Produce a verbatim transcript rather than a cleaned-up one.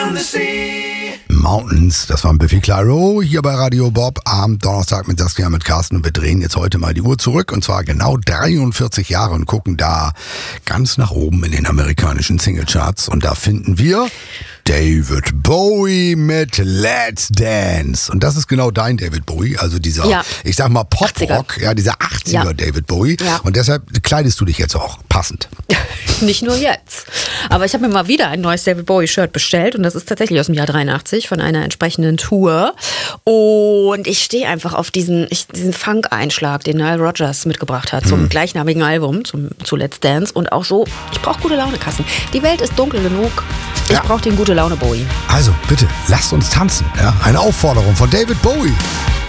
on the sea. Mountains, das war Biffy Clyro hier bei Radio Bob am Donnerstag mit Saskia, mit Carsten, und wir drehen jetzt heute mal die Uhr zurück und zwar genau dreiundvierzig Jahre und gucken da ganz nach oben in den amerikanischen Singlecharts und da finden wir David Bowie mit Let's Dance. Und das ist genau dein David Bowie, also dieser, ja. ich sag mal Pop-Rock, ja, dieser achtziger ja. David Bowie. Ja. Und deshalb kleidest du dich jetzt auch passend. Nicht nur jetzt. Aber ich habe mir mal wieder ein neues David Bowie-Shirt bestellt und das ist tatsächlich aus dem Jahr dreiundachtzig von einer entsprechenden Tour. Und ich stehe einfach auf diesen, ich, diesen Funk-Einschlag, den Nile Rodgers mitgebracht hat zum hm. gleichnamigen Album, zum, zu Let's Dance. Und auch so, ich brauche gute Laune-Kassen. Die Welt ist dunkel genug. Ich ja. brauche den gute Laune Bowie. Also bitte, lasst uns tanzen. Ja? Eine Aufforderung von David Bowie.